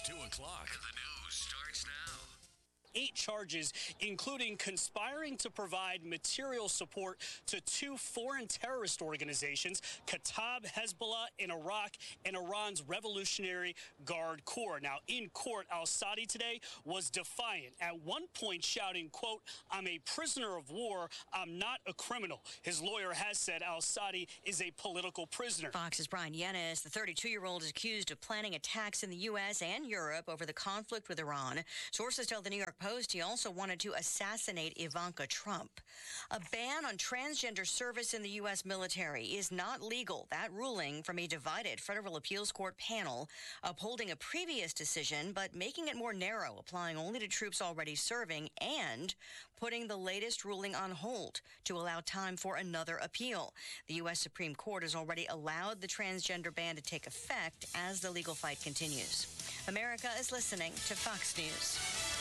2 o'clock. The news starts now. 8 charges, including conspiring to provide material support to 2 foreign terrorist organizations, Kataib Hezbollah in Iraq and Iran's Revolutionary Guard Corps. Now, in court, al-Sadi today was defiant, at one point shouting, quote, "I'm a prisoner of war. I'm not a criminal." His lawyer has said al-Sadi is a political prisoner. Fox's Brian Yennis, the 32-year-old, is accused of planning attacks in the U.S. and Europe over the conflict with Iran. Sources tell the New York Post he also wanted to assassinate Ivanka Trump. A ban on transgender service in the U.S. military is not legal. That ruling from a divided federal appeals court panel upholding a previous decision, but making it more narrow, applying only to troops already serving and putting the latest ruling on hold to allow time for another appeal. The U.S. Supreme Court has already allowed the transgender ban to take effect as the legal fight continues. America is listening to Fox News.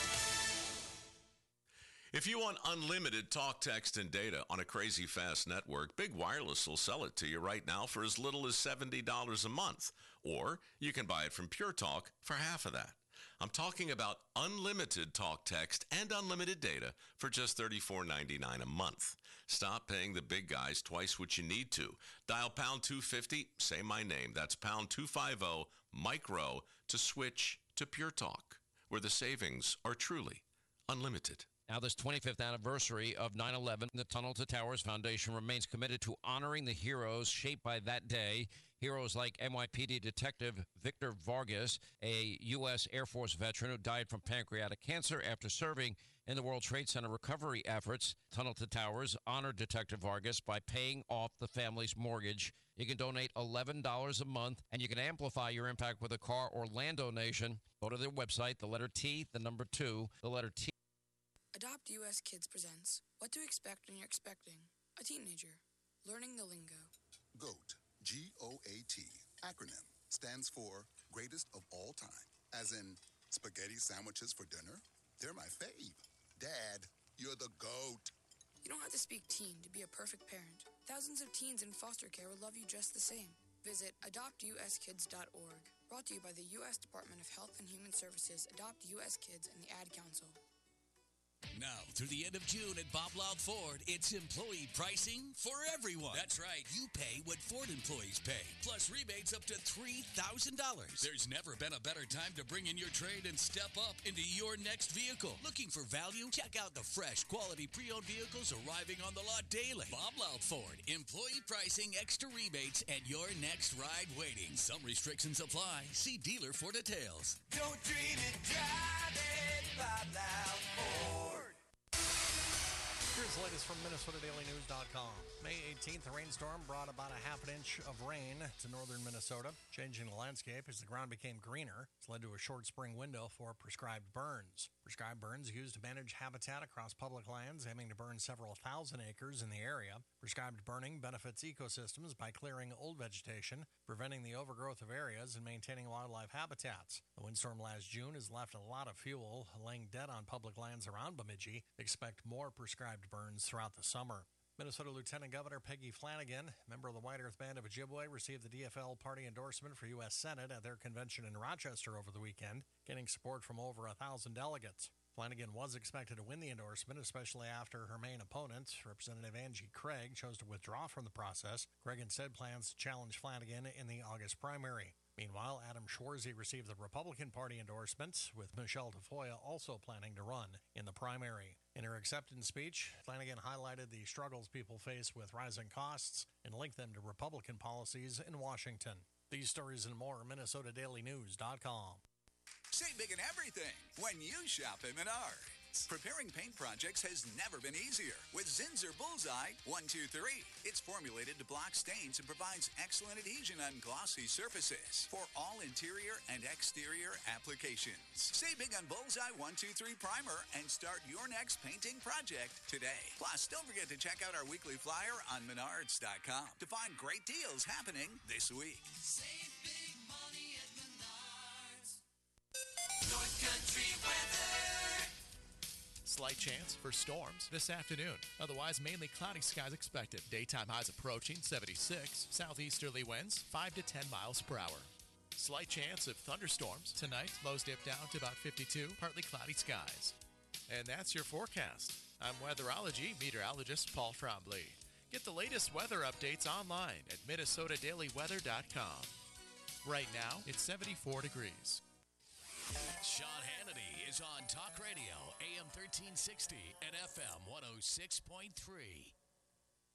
If you want unlimited talk, text, and data on a crazy fast network, Big Wireless will sell it to you right now for as little as $70 a month. Or you can buy it from Pure Talk for half of that. I'm talking about unlimited talk, text, and unlimited data for just $34.99 a month. Stop paying the big guys twice what you need to. Dial pound 250, say my name. That's pound 250 micro to switch to Pure Talk, where the savings are truly unlimited. Now, this 25th anniversary of 9/11, the Tunnel to Towers Foundation remains committed to honoring the heroes shaped by that day. Heroes like NYPD Detective Victor Vargas, a U.S. Air Force veteran who died from pancreatic cancer after serving in the World Trade Center recovery efforts. Tunnel to Towers honored Detective Vargas by paying off the family's mortgage. You can donate $11 a month, and you can amplify your impact with a car or land donation. Go to their website, the letter T, the number 2, the letter T. Adopt US Kids presents What to Expect When You're Expecting a Teenager. Learning the Lingo. GOAT, G-O-A-T, acronym, stands for Greatest of All Time. As in, spaghetti sandwiches for dinner? They're my fave. Dad, you're the GOAT. You don't have to speak teen to be a perfect parent. Thousands of teens in foster care would love you just the same. Visit adoptuskids.org. Brought to you by the U.S. Department of Health and Human Services, Adopt U.S. Kids, and the Ad Council. Now, through the end of June at Bob Loud Ford, it's employee pricing for everyone. That's right. You pay what Ford employees pay, plus rebates up to $3,000. There's never been a better time to bring in your trade and step up into your next vehicle. Looking for value? Check out the fresh, quality pre-owned vehicles arriving on the lot daily. Bob Loud Ford, employee pricing, extra rebates, and your next ride waiting. Some restrictions apply. See dealer for details. Don't dream it, drive it, Bob Loud Ford. Here's the latest from MinnesotaDailyNews.com. May 18th, a rainstorm brought about a half an inch of rain to northern Minnesota, changing the landscape as the ground became greener. It's led to a short spring window for prescribed burns. Prescribed burns used to manage habitat across public lands, aiming to burn several thousand acres in the area. Prescribed burning benefits ecosystems by clearing old vegetation, preventing the overgrowth of areas, and maintaining wildlife habitats. The windstorm last June has left a lot of fuel laying dead on public lands around Bemidji. Expect more prescribed burns throughout the summer. Minnesota Lieutenant Governor Peggy Flanagan, member of the White Earth Band of Ojibwe, received the DFL party endorsement for U.S. Senate at their convention in Rochester over the weekend, getting support from over 1,000 delegates. Flanagan was expected to win the endorsement, especially after her main opponent, Representative Angie Craig, chose to withdraw from the process. Craig instead plans to challenge Flanagan in the August primary. Meanwhile, Adam Schwarzy received the Republican Party endorsement, with Michelle Tafoya also planning to run in the primary. In her acceptance speech, Flanagan highlighted the struggles people face with rising costs and linked them to Republican policies in Washington. These stories and more, MinnesotaDailyNews.com. Save big in everything when you shop at Menards. Preparing paint projects has never been easier with Zinsser Bullseye 123. It's formulated to block stains and provides excellent adhesion on glossy surfaces for all interior and exterior applications. Save big on Bullseye 123 Primer and start your next painting project today. Plus, don't forget to check out our weekly flyer on Menards.com to find great deals happening this week. Save big money at Menards. North Country weather. Slight chance for storms this afternoon. Otherwise, mainly cloudy skies expected. Daytime highs approaching 76. Southeasterly winds 5 to 10 miles per hour. Slight chance of thunderstorms. Tonight, lows dip down to about 52, partly cloudy skies. And that's your forecast. I'm weatherology meteorologist Paul Trombley. Get the latest weather updates online at MinnesotaDailyWeather.com. Right now, it's 74 degrees. Sean Hannity is on Talk Radio, AM 1360 and FM 106.3.